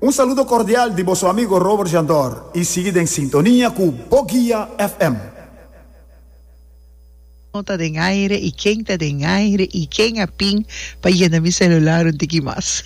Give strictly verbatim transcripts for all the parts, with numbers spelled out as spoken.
Un saludo cordial de vuestro amigo Robert Jandor y sigue en sintonía con Bogia F M. Nota de aire y quien está de aire y quien a ping para llenar mi celular un tiki más.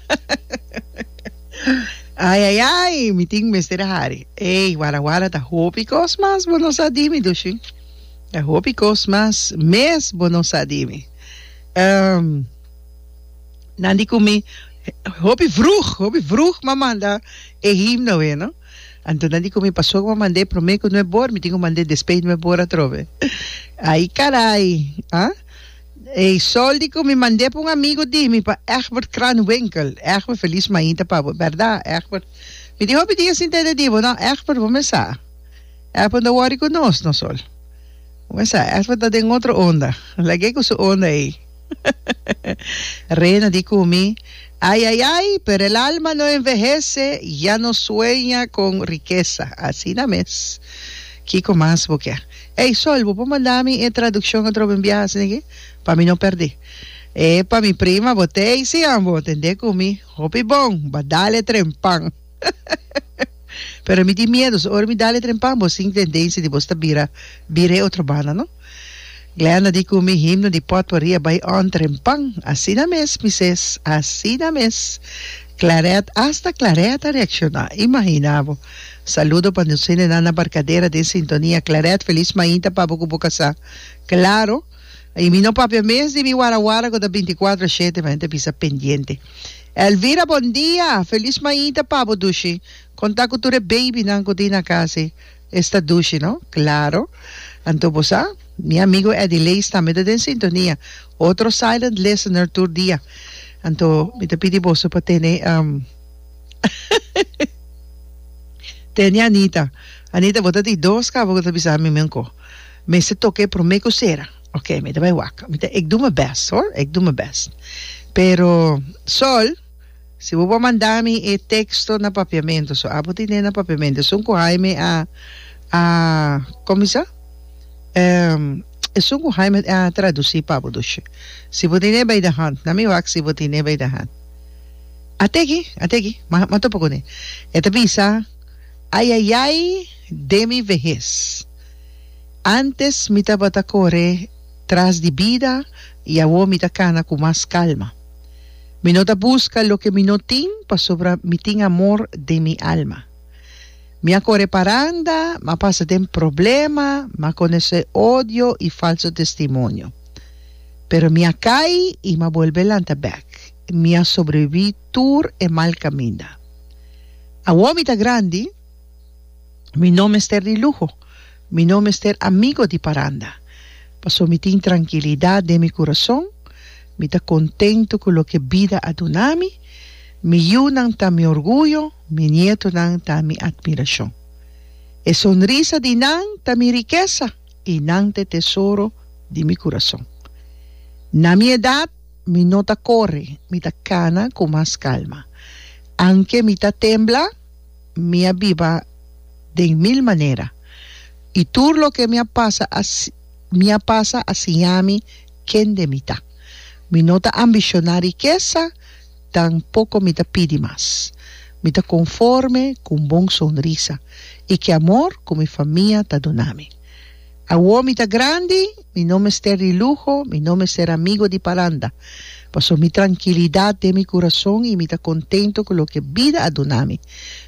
Ay, ay, ay, mi ting me estará hari. Ey, wara wara ta hopi cosmas, buenos adimi, dushi. Ta hopi cosmas, mes buenos adimi. Um, Nandi kumi, hopi vroeg, hopi vroeg, mamanda, e himno, we, no? Anto nandi kumi pasok mo mande promeco no é bor, mi tingo mande despeito no é bor a trove. Aí carai, ah? E soldi ko mi mande pa um amigo di mi pa Egbert Kranwinkel. Egbert feliz mainta pa, verdade? Egbert. Mi dijo mi diga sin te divo, no, Egbert vamos a. Egbert no worry con nos, no sol. Vamos a, Egbert tá em outra onda. Lagay ko su onda aí. Reina di kumi, ay, ay, ay, pero el alma no envejece, ya no sueña con riqueza. Así na mes. Kiko más porque. Ey, Sol, vou mandar mi tradução contra o enviar aqui, para mim não perder. É, para minha prima, botei, sim, amor, entender comigo. Hopi bom, badale trempang. Pero me di medo, ora me dale trempang, você tem tendência de você bira, bire outro bana, não? Glenda di comigo, himno de potpourri by on trempang. Assim na mes, misses, assim na mes. Claret, hasta Clareta reaccionar, imaginava. Saludo para você na embarcadeira de sintonia. Claret, feliz mainta para boca boca sa. Claro. E mi no papel mês de mi guaraguara com da vinte e quatro a sete, mas gente pisa pendiente. Elvira, bom dia. Feliz mainta para bo dushi. Conta com ture baby nan cotina casa. Esta dushi, não? Claro. Anto bosa, mi amigo Edilei está me de sintonia. Outro silent listener tur dia. Anto, mi te pidi boso pa tene, um, tene Anita. Anita, bota di dos ka, bota bisa mi menko. Me se toque pro me kusera. Ok, me te vai waka. Ik doe mijn best, hoor. Ik doe mijn best. Pero, Sol, se vou mandar mi e texto na papiamento, so, abo tine na papiamento, so, ko Jaime a, a, como se Um, Isso ko Jaime a traduzir para você. Se você nem vai da hand, na minha wax se você nem vai da hand. Até aqui, até aqui, mato pouco né. Esta pisa, ay ay ay de mi vejez. Antes me tava a correr tras de vida e agora me cana com mais calma. Me nota busca lo que me no tin para sobra me tin amor de mi alma. Me corre paranda, ma passa tem problema, ma conhece odio e falso testemunho. Pero me cai e me vuelve lanta back. Me sobrevivi tour e mal camina. A uomita grande, mi nome ester de lujo, mi nome ester amigo de paranda. Paso mi tin tranquilidad de mi corazón, mi ta contento con lo que vida adunami, mi yunang ta mi orgullo, mi nieto nang ta mi admiración. E sonrisa di nang ta mi riqueza y nang te tesoro de mi corazón. Na mi edad, mi nota corre, mi ta cana con más calma. Aunque mi ta tembla, mi viva de mil maneras. Y tú lo que me pasa, me pasa hacia mí, quien de mi ta. Mi nota ambicionar riqueza, tampoco me ta pide más. Me ta conforme con bon sonrisa. Y que amor con mi familia ta donami. A uomo ta grande, mi nome ester de lujo, mi nome ser amigo de paranda. Paso mi tranquilidad de mi corazón y mi ta contento con lo que vida adonami.